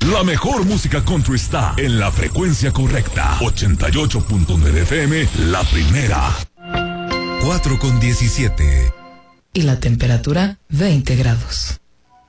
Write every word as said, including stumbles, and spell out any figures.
La mejor música country está en la frecuencia correcta. ochenta y ocho punto nueve F M, la primera. cuatro con diecisiete. Y la temperatura, veinte grados.